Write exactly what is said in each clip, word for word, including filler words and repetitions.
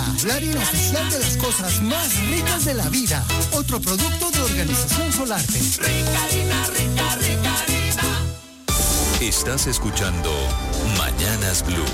Rica, la harina oficial de las cosas más ricas de la vida. Otro producto de Organización Solarte. Rica harina, rica, rica harina. Estás escuchando Mañanas Blue.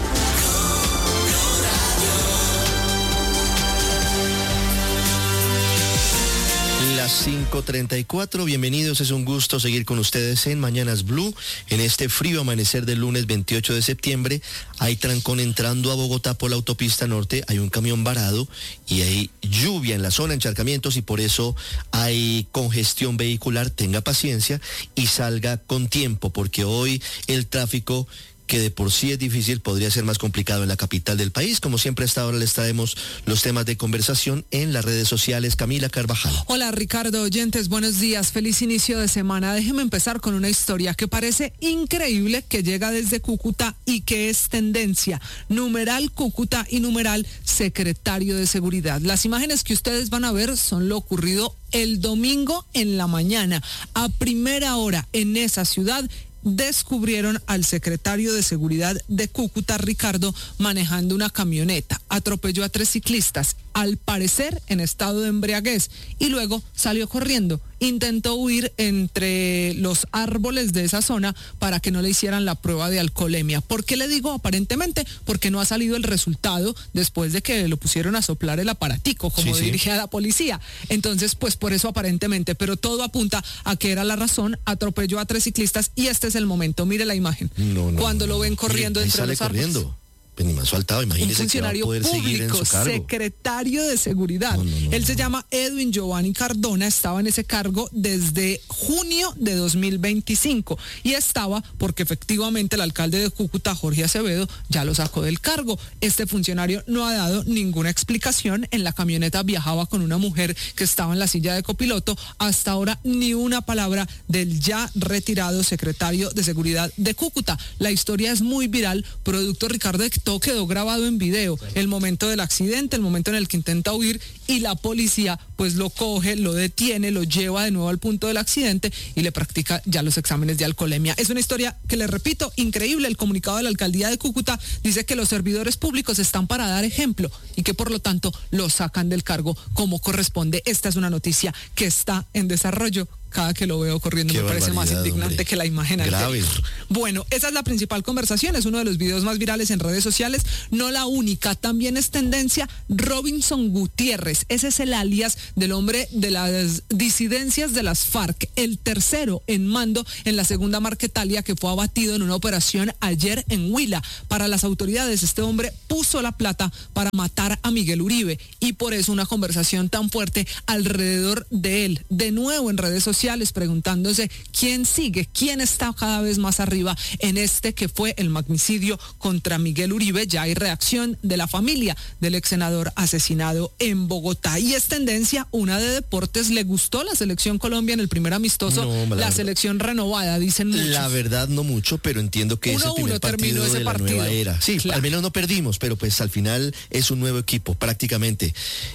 Las cinco treinta y cuatro, bienvenidos, es un gusto seguir con ustedes en Mañanas Blue. En este frío amanecer del lunes veintiocho de septiembre, hay trancón entrando a Bogotá por la autopista norte, hay un camión varado y hay lluvia en la zona, encharcamientos, y por eso hay congestión vehicular. Tenga paciencia y salga con tiempo, porque hoy el tráfico, que de por sí es difícil, podría ser más complicado en la capital del país. Como siempre, a esta hora les traemos los temas de conversación en las redes sociales. Camila Carvajal. Hola, Ricardo, oyentes, buenos días, feliz inicio de semana. Déjeme empezar con una historia que parece increíble, que llega desde Cúcuta y que es tendencia. Numeral Cúcuta y numeral secretario de Seguridad. Las imágenes que ustedes van a ver son lo ocurrido el domingo en la mañana. A primera hora en esa ciudad descubrieron al secretario de Seguridad de Cúcuta, Ricardo, manejando una camioneta. Atropelló a tres ciclistas, al parecer en estado de embriaguez, y luego salió corriendo. Intentó huir entre los árboles de esa zona para que no le hicieran la prueba de alcoholemia. ¿Por qué le digo aparentemente? Porque no ha salido el resultado después de que lo pusieron a soplar el aparatico, como sí, dirige sí. a la policía. Entonces, pues por eso aparentemente, pero todo apunta a que era la razón. Atropelló a tres ciclistas y este es el momento. Mire la imagen. No, no, Cuando no, lo ven corriendo Mire, entre los árboles. Corriendo. Pues ni más faltado, imagínese. Un funcionario que va a poder público, seguir en su cargo. Secretario de Seguridad. No, no, no, Él no. se llama Edwin Giovanni Cardona, estaba en ese cargo desde junio de dos mil veinticinco y estaba porque efectivamente el alcalde de Cúcuta, Jorge Acevedo, ya lo sacó del cargo. Este funcionario no ha dado ninguna explicación. En la camioneta viajaba con una mujer que estaba en la silla de copiloto. Hasta ahora ni una palabra del ya retirado secretario de Seguridad de Cúcuta. La historia es muy viral, producto, Ricardo, de todo quedó grabado en video, el momento del accidente, el momento en el que intenta huir, y la policía pues lo coge, lo detiene, lo lleva de nuevo al punto del accidente y le practica ya los exámenes de alcoholemia. Es una historia que, les repito, increíble. El comunicado de la alcaldía de Cúcuta dice que los servidores públicos están para dar ejemplo y que por lo tanto lo sacan del cargo como corresponde. Esta es una noticia que está en desarrollo. Cada que lo veo corriendo Qué me parece más indignante, hombre, que la imagen grave. Anterior. Bueno, esa es la principal conversación, es uno de los videos más virales en redes sociales, no la única, también es tendencia Robinson Gutiérrez. Ese es el alias del hombre de las disidencias de las FARC, el tercero en mando en la segunda Marquetalia, que fue abatido en una operación ayer en Huila. Para las autoridades, este hombre puso la plata para matar a Miguel Uribe y por eso una conversación tan fuerte alrededor de él. De nuevo en redes sociales, preguntándose quién sigue, quién está cada vez más arriba en este que fue el magnicidio contra Miguel Uribe. Ya hay reacción de la familia del ex senador asesinado en Bogotá. Y es tendencia una de deportes. ¿Le gustó la selección Colombia en el primer amistoso? No, la, la selección renovada, dicen muchos. La verdad no mucho, pero entiendo que es el primer partido de la partido. nueva era. Sí, claro. Al menos no perdimos, pero pues al final es un nuevo equipo prácticamente.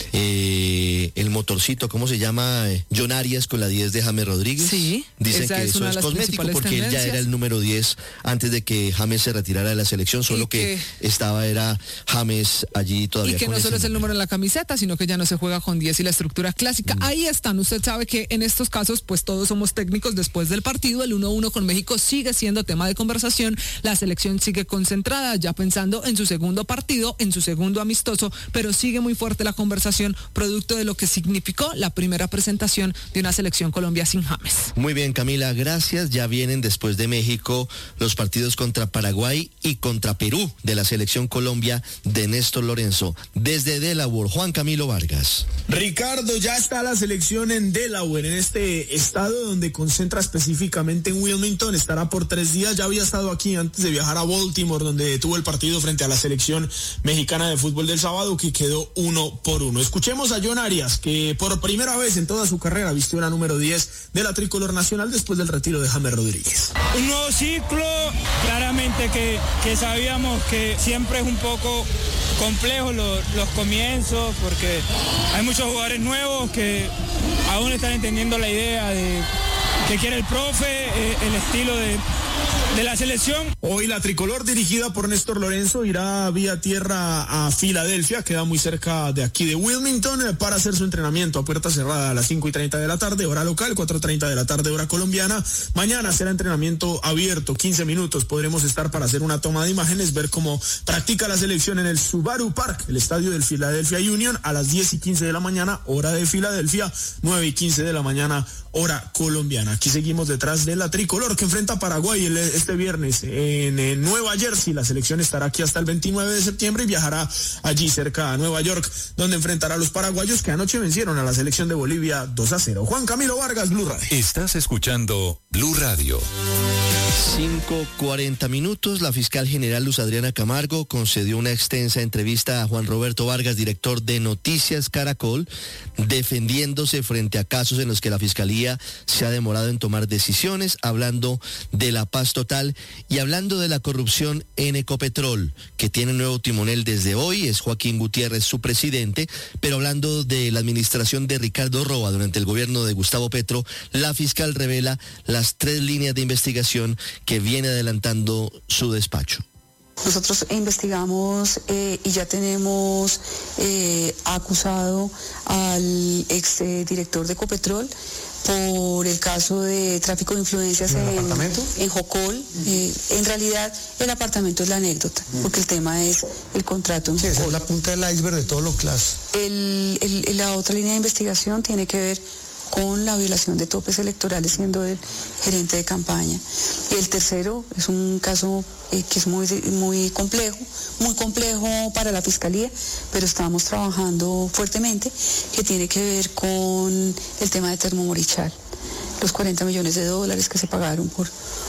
Eh, el motorcito, ¿cómo se llama? John Arias con la diez de James Rodríguez. Sí, dicen que eso es cosmético porque tendencias. Él ya era el número diez antes de que James se retirara de la selección, solo que, que estaba era James allí todavía. Y que no solo es el número en la camiseta, sino que ya no se juega con diez y la estructura clásica. Mm. Ahí están, usted sabe que en estos casos pues todos somos técnicos después del partido. El uno uno con México sigue siendo tema de conversación, la selección sigue concentrada ya pensando en su segundo partido, en su segundo amistoso, pero sigue muy fuerte la conversación producto de lo que significó la primera presentación de una selección Colombia sin James. Muy bien, Camila, gracias. Ya vienen después de México los partidos contra Paraguay y contra Perú de la selección Colombia de Néstor Lorenzo. Desde Delaware, Juan Camilo Vargas. Ricardo, ya está la selección en Delaware, en este estado donde concentra específicamente en Wilmington. Estará por tres días. Ya había estado aquí antes de viajar a Baltimore, donde tuvo el partido frente a la selección mexicana de fútbol del sábado, que quedó uno por uno. Escuchemos a John Arias, que por primera vez en toda su carrera vistió la número diez de la tricolor nacional después del retiro de James Rodríguez. Un nuevo ciclo, claramente que, que sabíamos que siempre es un poco complejo los, los comienzos, porque hay muchos jugadores nuevos que aún están entendiendo la idea de que quiere el profe, eh, el estilo de, de la selección. Hoy la tricolor dirigida por Néstor Lorenzo irá vía tierra a Filadelfia, queda muy cerca de aquí de Wilmington, para hacer su entrenamiento a puerta cerrada a las cinco y treinta de la tarde, hora local, cuatro y treinta de la tarde, hora colombiana. Mañana será entrenamiento abierto, quince minutos podremos estar para hacer una toma de imágenes, ver cómo practica la selección en el Subaru Park, el estadio del Philadelphia Union, a las diez y quince de la mañana, hora de Filadelfia, nueve y quince de la mañana, hora colombiana. Aquí seguimos detrás de la tricolor que enfrenta a Paraguay el, este viernes en, en Nueva Jersey. La selección estará aquí hasta el veintinueve de septiembre y viajará allí cerca a Nueva York, donde enfrentará a los paraguayos que anoche vencieron a la selección de Bolivia dos a cero. Juan Camilo Vargas, Blue Radio. Estás escuchando Blue Radio. cinco cuarenta minutos, la fiscal general Luz Adriana Camargo concedió una extensa entrevista a Juan Roberto Vargas, director de Noticias Caracol, defendiéndose frente a casos en los que la fiscalía se ha demorado en tomar decisiones, hablando de la paz total y hablando de la corrupción en Ecopetrol, que tiene un nuevo timonel desde hoy, es Joaquín Gutiérrez su presidente, pero hablando de la administración de Ricardo Roa durante el gobierno de Gustavo Petro, la fiscal revela las tres líneas de investigación que viene adelantando su despacho. Nosotros investigamos eh, y ya tenemos eh, acusado al ex eh, director de Ecopetrol por el caso de tráfico de influencias en, en Jocol. Eh, en realidad el apartamento es la anécdota, porque el tema es el contrato en Sí, Jocol. esa es la punta del iceberg de todo lo clase. El, el, la otra línea de investigación tiene que ver con la violación de topes electorales siendo el gerente de campaña. Y el tercero es un caso eh, que es muy, muy complejo, muy complejo para la Fiscalía, pero estamos trabajando fuertemente, que tiene que ver con el tema de Termomorichal, los cuarenta millones de dólares que se pagaron por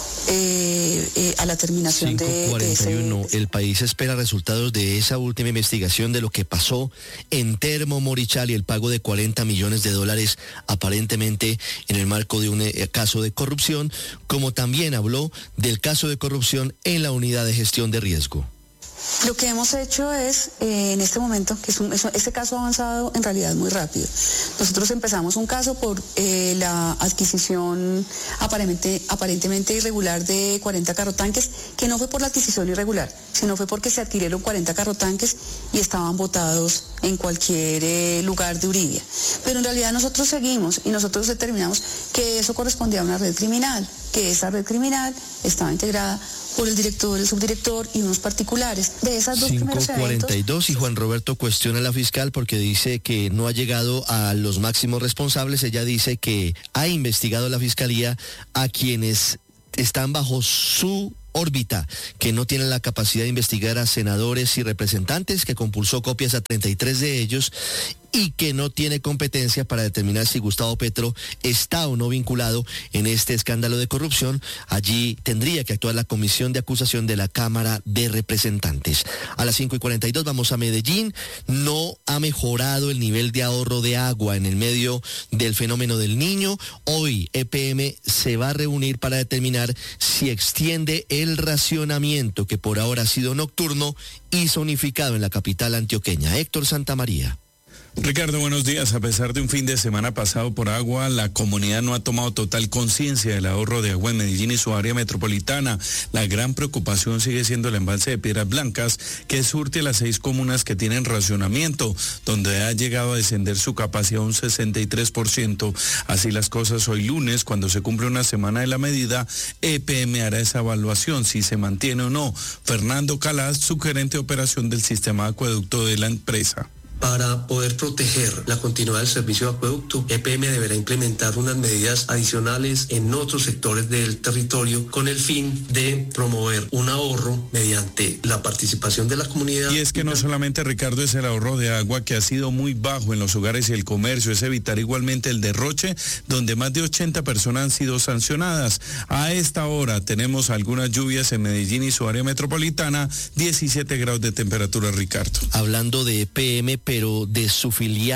Eh, eh, a la terminación de, de ese... El país espera resultados de esa última investigación de lo que pasó en Termomorichal y el pago de cuarenta millones de dólares aparentemente en el marco de un eh, caso de corrupción, como también habló del caso de corrupción en la unidad de gestión de riesgo. Lo que hemos hecho es, eh, en este momento, que es un, es, este caso ha avanzado en realidad muy rápido. Nosotros empezamos un caso por eh, la adquisición aparentemente, aparentemente irregular de cuarenta carrotanques, que no fue por la adquisición irregular, sino fue porque se adquirieron cuarenta carrotanques y estaban botados en cualquier eh, lugar de Uribia. Pero en realidad nosotros seguimos y nosotros determinamos que eso correspondía a una red criminal, que esa red criminal estaba integrada por el director, el subdirector y unos particulares. De esas dos primeros cinco cuarenta y dos y Juan Roberto cuestiona a la fiscal porque dice que no ha llegado a los máximos responsables. Ella dice que ha investigado la fiscalía a quienes están bajo su órbita, que no tienen la capacidad de investigar a senadores y representantes, que compulsó copias a treinta y tres de ellos y que no tiene competencia para determinar si Gustavo Petro está o no vinculado en este escándalo de corrupción. Allí tendría que actuar la comisión de acusación de la Cámara de Representantes. A las cinco y cuarenta y dos vamos a Medellín. No ha mejorado el nivel de ahorro de agua en el medio del fenómeno del Niño. Hoy E P M se va a reunir para determinar si extiende el racionamiento que por ahora ha sido nocturno y zonificado en la capital antioqueña. Héctor Santamaría. Ricardo, buenos días. A pesar de un fin de semana pasado por agua, la comunidad no ha tomado total conciencia del ahorro de agua en Medellín y su área metropolitana. La gran preocupación sigue siendo el embalse de Piedras Blancas, que surte a las seis comunas que tienen racionamiento, donde ha llegado a descender su capacidad a un sesenta y tres por ciento. Así las cosas, hoy lunes, cuando se cumple una semana de la medida, E P M hará esa evaluación, si se mantiene o no. Fernando Calaz, subgerente de operación del sistema de acueducto de la empresa. Para poder proteger la continuidad del servicio de acueducto, E P M deberá implementar unas medidas adicionales en otros sectores del territorio con el fin de promover un ahorro mediante la participación de la comunidad. Y es que no solamente, Ricardo, es el ahorro de agua que ha sido muy bajo en los hogares y el comercio, es evitar igualmente el derroche, donde más de ochenta personas han sido sancionadas. A esta hora tenemos algunas lluvias en Medellín y su área metropolitana, diecisiete grados de temperatura, Ricardo. Hablando de E P M, pero de su filial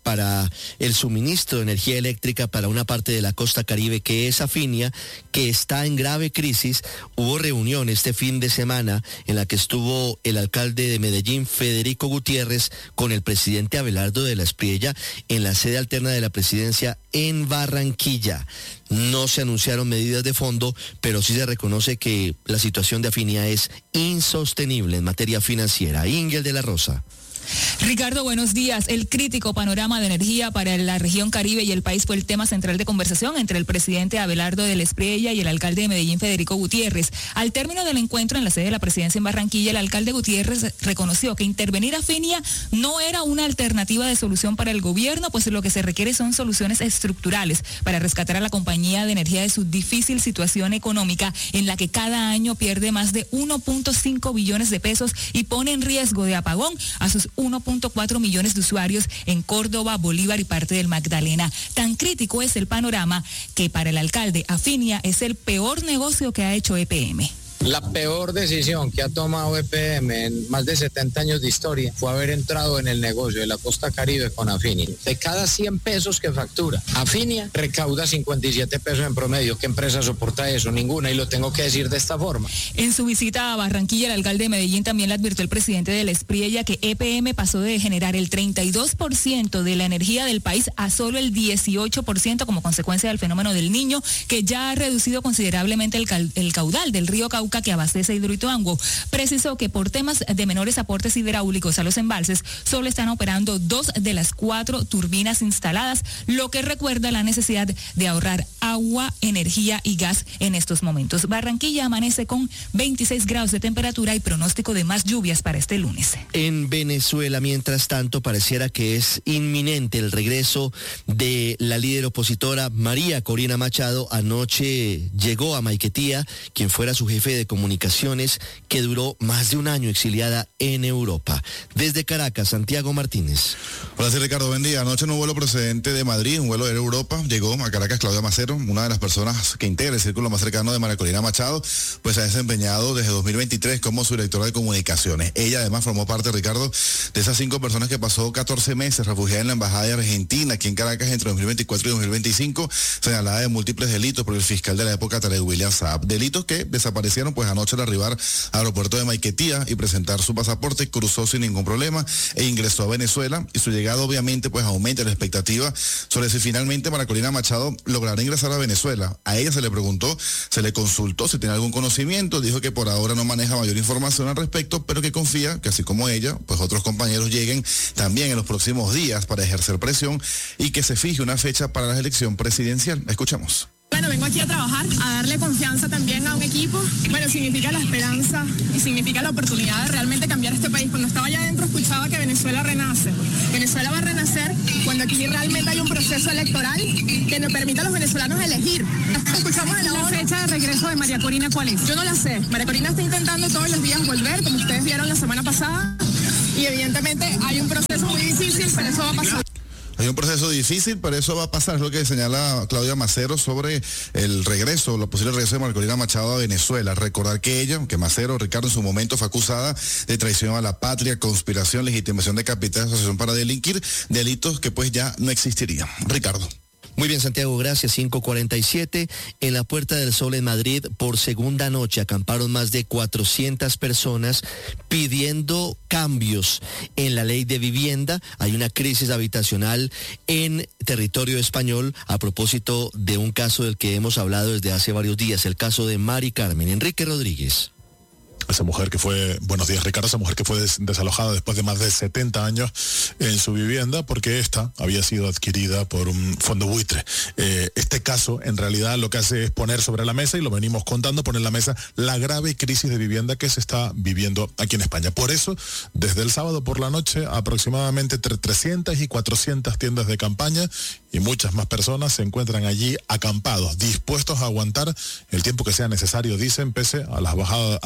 para el suministro de energía eléctrica para una parte de la costa caribe que es Afinia, que está en grave crisis. Hubo reunión este fin de semana en la que estuvo el alcalde de Medellín, Federico Gutiérrez, con el presidente Abelardo de la Espriella en la sede alterna de la presidencia en Barranquilla. No se anunciaron medidas de fondo, pero sí se reconoce que la situación de Afinia es insostenible en materia financiera. Ingel de la Rosa. Ricardo, buenos días. El crítico panorama de energía para la región Caribe y el país fue el tema central de conversación entre el presidente Abelardo de la Espriella y el alcalde de Medellín, Federico Gutiérrez. Al término del encuentro en la sede de la presidencia en Barranquilla, el alcalde Gutiérrez reconoció que intervenir a Afinia no era una alternativa de solución para el gobierno, pues lo que se requiere son soluciones estructurales para rescatar a la compañía de energía de su difícil situación económica, en la que cada año pierde más de uno punto cinco billones de pesos y pone en riesgo de apagón a sus uno punto cuatro millones de usuarios en Córdoba, Bolívar y parte del Magdalena. Tan crítico es el panorama que para el alcalde Afinia es el peor negocio que ha hecho E P M. La peor decisión que ha tomado E P M en más de setenta años de historia fue haber entrado en el negocio de la costa caribe con Afinia. De cada cien pesos que factura, Afinia recauda cincuenta y siete pesos en promedio. ¿Qué empresa soporta eso? Ninguna, y lo tengo que decir de esta forma. En su visita a Barranquilla, el alcalde de Medellín también le advirtió al presidente de la Espriella que E P M pasó de generar el treinta y dos por ciento de la energía del país a solo el dieciocho por ciento como consecuencia del fenómeno del Niño, que ya ha reducido considerablemente el, cal- el caudal del río Cauca que abastece Hidroituango. Precisó que por temas de menores aportes hidráulicos a los embalses, solo están operando dos de las cuatro turbinas instaladas, lo que recuerda la necesidad de ahorrar agua, energía y gas en estos momentos. Barranquilla amanece con veintiséis grados de temperatura y pronóstico de más lluvias para este lunes. En Venezuela, mientras tanto, pareciera que es inminente el regreso de la líder opositora María Corina Machado. Anoche llegó a Maiquetía, quien fuera su jefe de comunicaciones, que duró más de un año exiliada en Europa. Desde Caracas, Santiago Martínez. Hola, sí, Ricardo, buen día. Anoche en un vuelo procedente de Madrid, un vuelo de Europa, llegó a Caracas Claudia Macero, una de las personas que integra el círculo más cercano de María Corina Machado, pues ha desempeñado desde dos mil veintitrés como su directora de comunicaciones. Ella además formó parte, Ricardo, de esas cinco personas que pasó catorce meses refugiada en la Embajada de Argentina, aquí en Caracas, entre dos mil veinticuatro y dos mil veinticinco, señalada de múltiples delitos por el fiscal de la época, Tarek William Saab. Delitos que desaparecieron pues anoche al arribar al aeropuerto de Maiquetía y presentar su pasaporte, cruzó sin ningún problema e ingresó a Venezuela, y su llegada obviamente pues aumenta la expectativa sobre si finalmente María Corina Machado logrará ingresar a Venezuela. A ella se le preguntó, se le consultó si tiene algún conocimiento, dijo que por ahora no maneja mayor información al respecto, pero que confía que así como ella, pues otros compañeros lleguen también en los próximos días para ejercer presión y que se fije una fecha para la elección presidencial. Escuchamos. Bueno, vengo aquí a trabajar, a darle confianza también a un equipo. Bueno, significa la esperanza y significa la oportunidad de realmente cambiar este país. Cuando estaba allá adentro escuchaba que Venezuela renace. Venezuela va a renacer cuando aquí realmente hay un proceso electoral que nos permita a los venezolanos elegir. Escuchamos en la, la fecha de regreso de María Corina, ¿cuál es? Yo no la sé. María Corina está intentando todos los días volver, como ustedes vieron la semana pasada. Y evidentemente hay un proceso muy difícil, pero eso va a pasar. Hay un proceso difícil, pero eso va a pasar, es lo que señala Claudia Macero sobre el regreso, lo posible regreso de María Corina Machado a Venezuela. Recordar que ella, que Macero, Ricardo, en su momento fue acusada de traición a la patria, conspiración, legitimación de capital, asociación para delinquir, delitos que pues ya no existirían. Ricardo. Muy bien, Santiago, gracias. cinco cuarenta y siete. En la Puerta del Sol en Madrid, por segunda noche, acamparon más de cuatrocientas personas pidiendo cambios en la ley de vivienda. Hay una crisis habitacional en territorio español a propósito de un caso del que hemos hablado desde hace varios días, el caso de Mari Carmen. Enrique Rodríguez. Esa mujer que fue, buenos días Ricardo, esa mujer que fue des, desalojada después de más de setenta años en su vivienda porque esta había sido adquirida por un fondo buitre. Eh, este caso en realidad lo que hace es poner sobre la mesa, y lo venimos contando, poner en la mesa la grave crisis de vivienda que se está viviendo aquí en España. Por eso, desde el sábado por la noche, aproximadamente entre trescientas y cuatrocientas tiendas de campaña y muchas más personas se encuentran allí acampados, dispuestos a aguantar el tiempo que sea necesario, dicen, pese a la bajada, a la bajada de las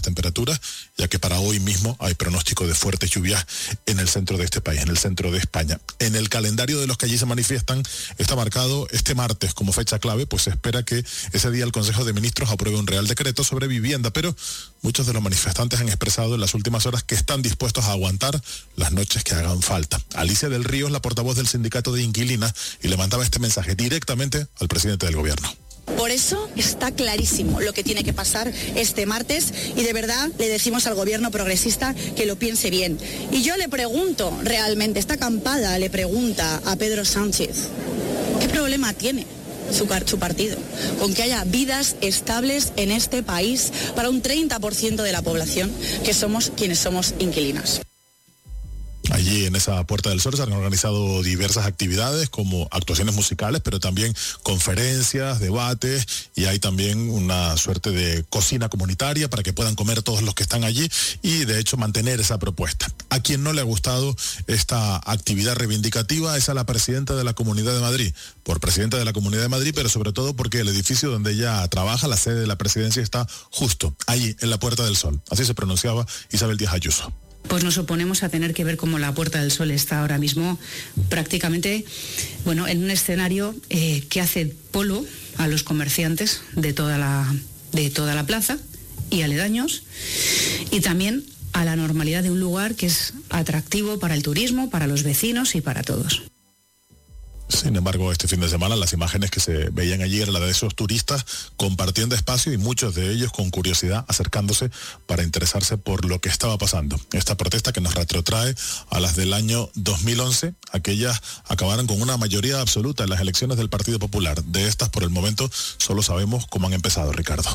temperaturas, ya que para hoy mismo hay pronóstico de fuertes lluvias en el centro de este país, en el centro de España. En el calendario de los que allí se manifiestan está marcado este martes como fecha clave, pues se espera que ese día el Consejo de Ministros apruebe un Real Decreto sobre vivienda, pero muchos de los manifestantes han expresado en las últimas horas que están dispuestos a aguantar las noches que hagan falta. Alicia del Río es la portavoz del sindicato de inquilinas y le mandaba este mensaje directamente al presidente del gobierno. Por eso está clarísimo lo que tiene que pasar este martes y de verdad le decimos al gobierno progresista que lo piense bien. Y yo le pregunto realmente, esta acampada le pregunta a Pedro Sánchez, ¿qué problema tiene su, su partido con que haya vidas estables en este país para un treinta por ciento de la población que somos quienes somos inquilinas? Allí en esa Puerta del Sol se han organizado diversas actividades como actuaciones musicales, pero también conferencias, debates, y hay también una suerte de cocina comunitaria para que puedan comer todos los que están allí y de hecho mantener esa propuesta. A quien no le ha gustado esta actividad reivindicativa es a la presidenta de la Comunidad de Madrid, por presidenta de la Comunidad de Madrid, pero sobre todo porque el edificio donde ella trabaja, la sede de la presidencia, está justo allí en la Puerta del Sol. Así se pronunciaba Isabel Díaz Ayuso. Pues nos oponemos a tener que ver cómo la Puerta del Sol está ahora mismo prácticamente, bueno, en un escenario eh, que hace polo a los comerciantes de toda la, de toda la plaza y aledaños, y también a la normalidad de un lugar que es atractivo para el turismo, para los vecinos y para todos. Sin embargo, este fin de semana las imágenes que se veían allí eran las de esos turistas compartiendo espacio y muchos de ellos con curiosidad acercándose para interesarse por lo que estaba pasando. Esta protesta que nos retrotrae a las del año dos mil once, aquellas acabaron con una mayoría absoluta en las elecciones del Partido Popular. De estas, por el momento, solo sabemos cómo han empezado, Ricardo.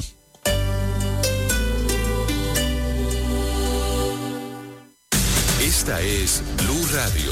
Esta es Blue Radio.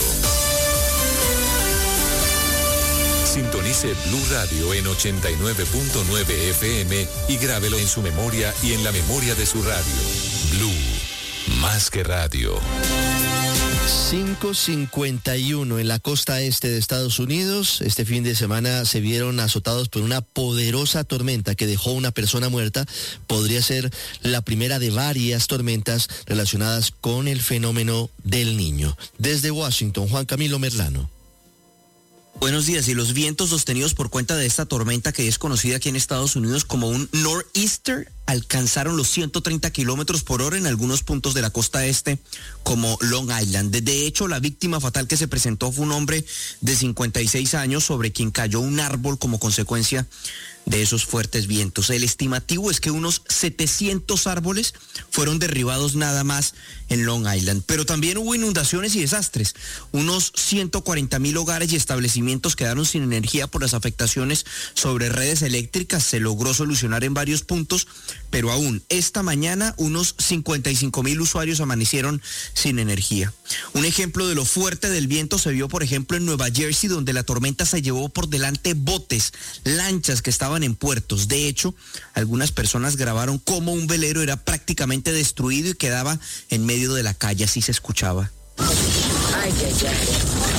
Sintonice Blue Radio en ochenta y nueve punto nueve F M y grábelo en su memoria y en la memoria de su radio. Blue, más que radio. cinco cincuenta y uno en la costa este de Estados Unidos. Este fin de semana se vieron azotados por una poderosa tormenta que dejó una persona muerta. Podría ser la primera de varias tormentas relacionadas con el fenómeno del Niño. Desde Washington, Juan Camilo Merlano. Buenos días. Y los vientos sostenidos por cuenta de esta tormenta, que es conocida aquí en Estados Unidos como un nor'easter, alcanzaron los ciento treinta kilómetros por hora en algunos puntos de la costa este, como Long Island. De hecho, la víctima fatal que se presentó fue un hombre de cincuenta y seis años sobre quien cayó un árbol como consecuencia de esos fuertes vientos. El estimativo es que unos setecientos árboles fueron derribados nada más en Long Island, pero también hubo inundaciones y desastres. Unos ciento cuarenta mil hogares y establecimientos quedaron sin energía por las afectaciones sobre redes eléctricas. Se logró solucionar en varios puntos, pero aún esta mañana unos cincuenta y cinco mil usuarios amanecieron sin energía. Un ejemplo de lo fuerte del viento se vio, por ejemplo, en Nueva Jersey, donde la tormenta se llevó por delante botes, lanchas que estaban en puertos. De hecho, algunas personas grabaron cómo un velero era prácticamente destruido y quedaba en medio de la calle. Así se escuchaba. Ay, ay, ay.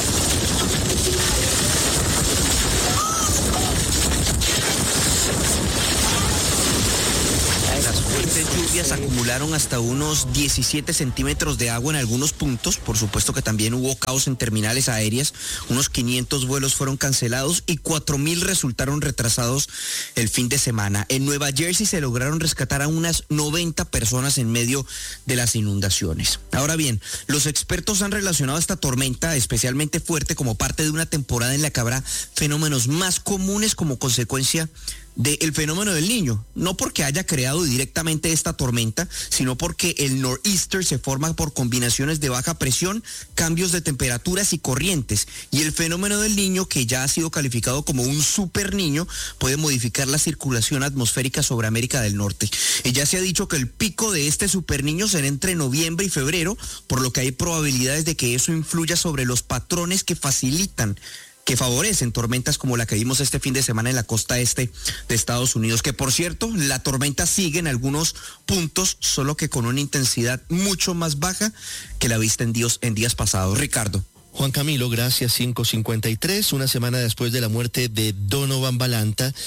Las fuertes lluvias acumularon hasta unos diecisiete centímetros de agua en algunos puntos. Por supuesto que también hubo caos en terminales aéreas. Unos quinientos vuelos fueron cancelados y cuatro mil resultaron retrasados el fin de semana. En Nueva Jersey se lograron rescatar a unas noventa personas en medio de las inundaciones. Ahora bien, los expertos han relacionado esta tormenta especialmente fuerte como parte de una temporada en la que habrá fenómenos más comunes como consecuencia del fenómeno del Niño, no porque haya creado directamente esta tormenta, sino porque el nor'easter se forma por combinaciones de baja presión, cambios de temperaturas y corrientes, y el fenómeno del Niño, que ya ha sido calificado como un super niño, puede modificar la circulación atmosférica sobre América del Norte. Y ya se ha dicho que el pico de este super niño será entre noviembre y febrero, por lo que hay probabilidades de que eso influya sobre los patrones que facilitan que favorecen tormentas como la que vimos este fin de semana en la costa este de Estados Unidos, que por cierto, la tormenta sigue en algunos puntos, solo que con una intensidad mucho más baja que la vista en días, en días pasados. Ricardo. Juan Camilo, gracias. Cinco cincuenta y tres, una semana después de la muerte de Donovan Balanta,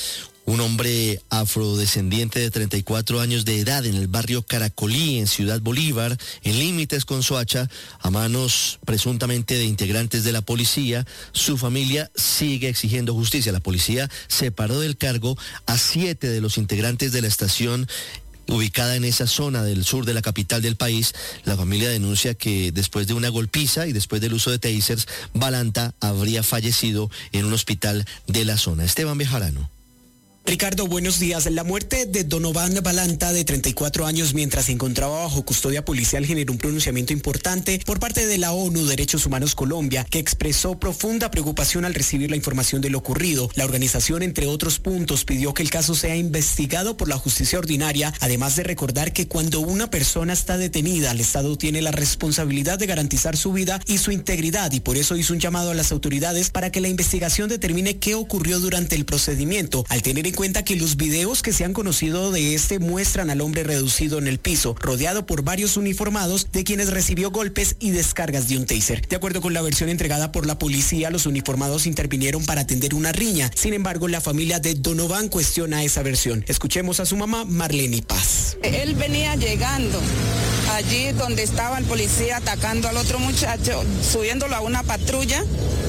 Un hombre afrodescendiente de treinta y cuatro años de edad en el barrio Caracolí, en Ciudad Bolívar, en límites con Soacha, a manos presuntamente de integrantes de la policía. Su familia sigue exigiendo justicia. La policía separó del cargo a siete de los integrantes de la estación ubicada en esa zona del sur de la capital del país. La familia denuncia que después de una golpiza y después del uso de tasers, Balanta habría fallecido en un hospital de la zona. Esteban Bejarano. Ricardo, buenos días. La muerte de Donovan Balanta, de treinta y cuatro años, mientras se encontraba bajo custodia policial, generó un pronunciamiento importante por parte de la ONU Derechos Humanos Colombia, que expresó profunda preocupación al recibir la información de lo ocurrido. La organización, entre otros puntos, pidió que el caso sea investigado por la justicia ordinaria, además de recordar que cuando una persona está detenida, el Estado tiene la responsabilidad de garantizar su vida y su integridad, y por eso hizo un llamado a las autoridades para que la investigación determine qué ocurrió durante el procedimiento, al tener en cuenta que los videos que se han conocido de este muestran al hombre reducido en el piso, rodeado por varios uniformados, de quienes recibió golpes y descargas de un taser. De acuerdo con la versión entregada por la policía, los uniformados intervinieron para atender una riña. Sin embargo, la familia de Donovan cuestiona esa versión. Escuchemos a su mamá, Marlene Paz. Él venía llegando allí donde estaba el policía atacando al otro muchacho, subiéndolo a una patrulla.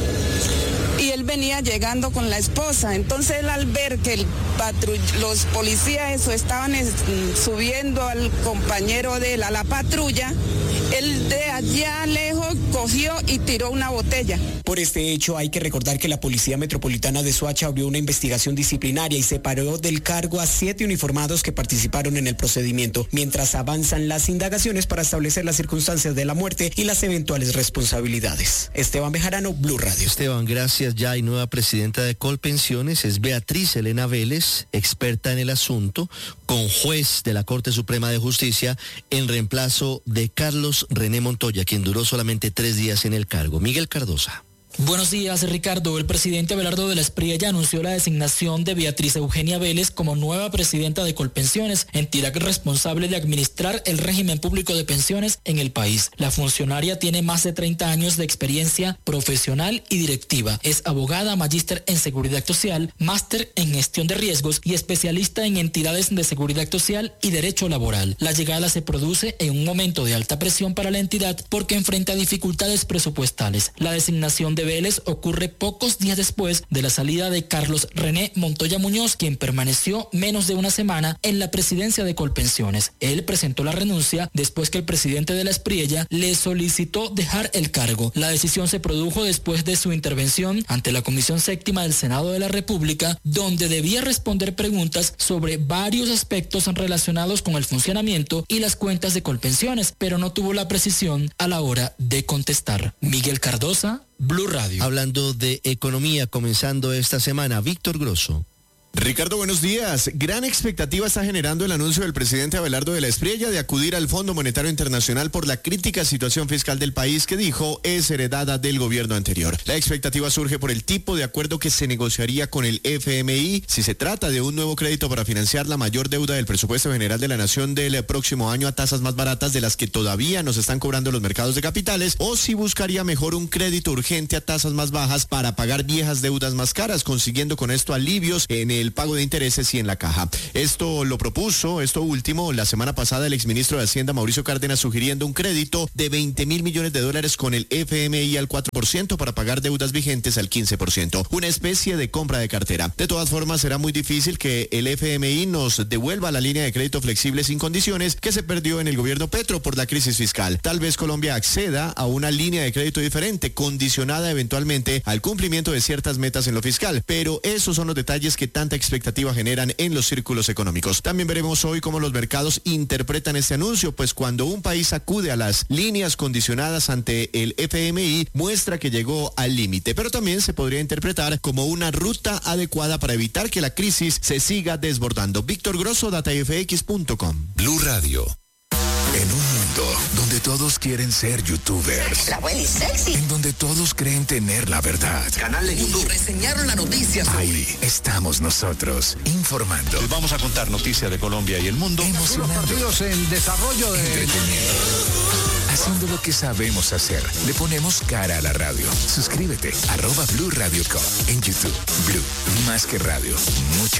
Y él venía llegando con la esposa. Entonces él, al ver que el patru- los policías eso estaban es, subiendo al compañero de él a la patrulla, él de allá lejos cogió y tiró una botella. Por este hecho hay que recordar que la Policía Metropolitana de Soacha abrió una investigación disciplinaria y separó del cargo a siete uniformados que participaron en el procedimiento, mientras avanzan las indagaciones para establecer las circunstancias de la muerte y las eventuales responsabilidades. Esteban Bejarano, Blue Radio. Esteban, gracias. Ya hay nueva presidenta de Colpensiones, es Beatriz Elena Vélez, experta en el asunto, con juez de la Corte Suprema de Justicia, en reemplazo de Carlos René Montoya, quien duró solamente tres días en el cargo. Miguel Cardosa. Buenos días, Ricardo. El presidente Abelardo de la Espriella anunció la designación de Beatriz Eugenia Vélez como nueva presidenta de Colpensiones, entidad responsable de administrar el régimen público de pensiones en el país. La funcionaria tiene más de treinta años de experiencia profesional y directiva. Es abogada, magíster en seguridad social, máster en gestión de riesgos y especialista en entidades de seguridad social y derecho laboral. La llegada se produce en un momento de alta presión para la entidad porque enfrenta dificultades presupuestales. La designación de Vélez ocurre pocos días después de la salida de Carlos René Montoya Muñoz, quien permaneció menos de una semana en la presidencia de Colpensiones. Él presentó la renuncia después que el presidente de la Espriella le solicitó dejar el cargo. La decisión se produjo después de su intervención ante la Comisión Séptima del Senado de la República, donde debía responder preguntas sobre varios aspectos relacionados con el funcionamiento y las cuentas de Colpensiones, pero no tuvo la precisión a la hora de contestar. Miguel Cardosa, Blue Radio. Hablando de economía, comenzando esta semana, Víctor Grosso. Ricardo, buenos días. Gran expectativa está generando el anuncio del presidente Abelardo de la Espriella de acudir al Fondo Monetario Internacional por la crítica situación fiscal del país que dijo es heredada del gobierno anterior. La expectativa surge por el tipo de acuerdo que se negociaría con el F M I si se trata de un nuevo crédito para financiar la mayor deuda del presupuesto general de la nación del próximo año a tasas más baratas de las que todavía nos están cobrando los mercados de capitales, o si buscaría mejor un crédito urgente a tasas más bajas para pagar viejas deudas más caras, consiguiendo con esto alivios en el el pago de intereses y en la caja. Esto lo propuso, esto último, la semana pasada el exministro de Hacienda Mauricio Cárdenas, sugiriendo un crédito de veinte mil millones de dólares con el F M I al cuatro por ciento para pagar deudas vigentes al quince por ciento. Una especie de compra de cartera. De todas formas, será muy difícil que el F M I nos devuelva la línea de crédito flexible sin condiciones que se perdió en el gobierno Petro por la crisis fiscal. Tal vez Colombia acceda a una línea de crédito diferente, condicionada eventualmente al cumplimiento de ciertas metas en lo fiscal, pero esos son los detalles que tanta expectativa generan en los círculos económicos. También veremos hoy cómo los mercados interpretan este anuncio, pues cuando un país acude a las líneas condicionadas ante el F M I, muestra que llegó al límite, pero también se podría interpretar como una ruta adecuada para evitar que la crisis se siga desbordando. Víctor Grosso, data f x punto com. Blue Radio. En un mundo donde todos quieren ser youtubers. La abuela es sexy. En donde todos creen tener la verdad. Canal de YouTube. Reseñaron la noticia. Ahí estamos nosotros, informando. Les vamos a contar noticias de Colombia y el mundo. Emocionando. Los partidos en desarrollo de... Entreteniendo. Haciendo lo que sabemos hacer. Le ponemos cara a la radio. Suscríbete. Arroba Blue Radio Com. En YouTube. Blue. Más que radio. Mucho